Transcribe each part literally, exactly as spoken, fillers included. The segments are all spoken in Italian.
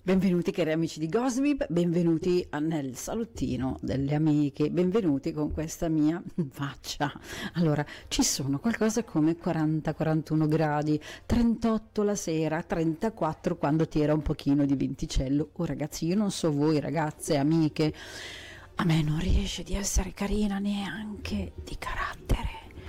Benvenuti cari amici di Gossip, benvenuti nel salottino delle amiche, benvenuti con questa mia faccia. Allora, ci sono qualcosa come quaranta quarantuno gradi, trentotto la sera, trentaquattro quando tira un pochino di venticello. Oh ragazzi, io non so voi ragazze, amiche, a me non riesce di essere carina neanche di carattere.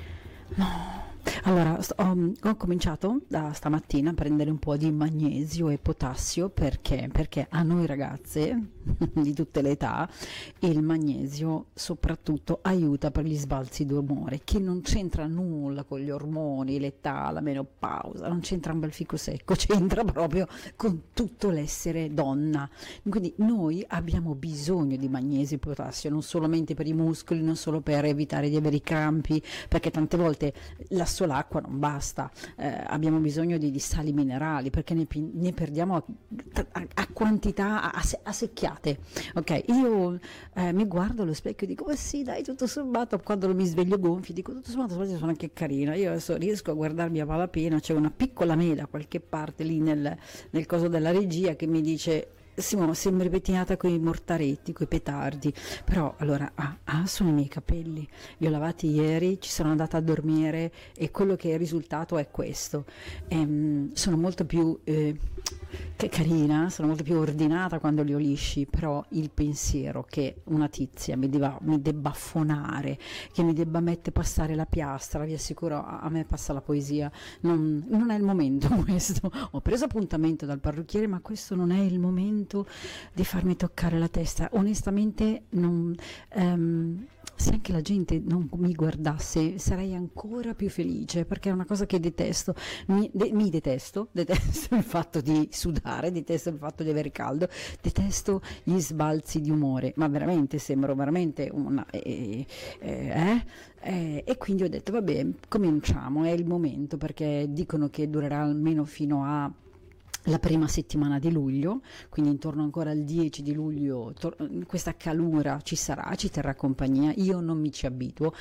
No. Allora, st- ho, ho cominciato da stamattina a prendere un po' di magnesio e potassio perché, perché a noi ragazze di tutte le età il magnesio soprattutto aiuta per gli sbalzi d'umore, che non c'entra nulla con gli ormoni, l'età, la menopausa, non c'entra un bel fico secco, c'entra proprio con tutto l'essere donna. Quindi noi abbiamo bisogno di magnesio e potassio, non solamente per i muscoli, non solo per evitare di avere i crampi, perché tante volte la sola acqua non basta, eh, abbiamo bisogno di, di sali minerali perché ne, pi- ne perdiamo a, a, a quantità a, a, a secchiate. Ok, io eh, mi guardo allo specchio e dico, ma sì, dai, tutto sommato, quando mi sveglio gonfi, dico, tutto sommato, sono anche carina. Io adesso riesco a guardarmi a malapena, c'è una piccola mela da qualche parte lì nel, nel coso della regia che mi dice, Simone, sembri pettinata con i mortaretti, con i petardi, però allora, ah, ah, sono i miei capelli, li ho lavati ieri, ci sono andata a dormire e quello che è il risultato è questo. Ehm, sono molto più eh, che carina, sono molto più ordinata quando li ho lisci, però il pensiero che una tizia mi debba, mi debba affonare, che mi debba mettere passare la piastra, vi assicuro, a, a me passa la poesia, non, non è il momento questo. Ho preso appuntamento dal parrucchiere, ma questo non è il momento di farmi toccare la testa. Onestamente, non, ehm, se anche la gente non mi guardasse sarei ancora più felice, perché è una cosa che detesto. Mi, de, mi detesto, detesto il fatto di sudare, detesto il fatto di avere caldo, detesto gli sbalzi di umore, ma veramente sembro veramente una eh, eh, eh, e quindi ho detto vabbè, cominciamo, è il momento, perché dicono che durerà almeno fino a la prima settimana di luglio, quindi intorno ancora al dieci di luglio tor- questa calura ci sarà, ci terrà compagnia, io non mi ci abituo.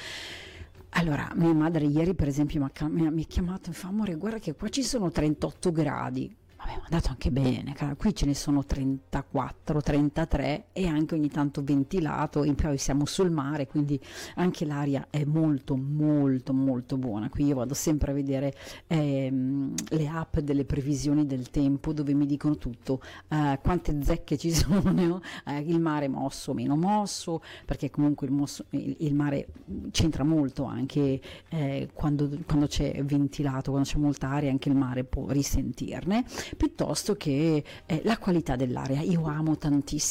Allora, mia madre ieri per esempio mi ha, mi ha mi ha chiamato e mi fa, amore, guarda che qua ci sono trentotto gradi. Vabbè, ma è andato anche bene, cara. Qui ce ne sono trentaquattro, trentatré e anche ogni tanto ventilato, in poi siamo sul mare, quindi anche l'aria è molto molto molto buona. Qui io vado sempre a vedere ehm, le app delle previsioni del tempo, dove mi dicono tutto, eh, quante zecche ci sono, eh, il mare mosso o meno mosso, perché comunque il, mosso, il, il mare c'entra molto anche eh, quando, quando c'è ventilato, quando c'è molta aria, anche il mare può risentirne, piuttosto che eh, la qualità dell'aria. Io amo tantissimo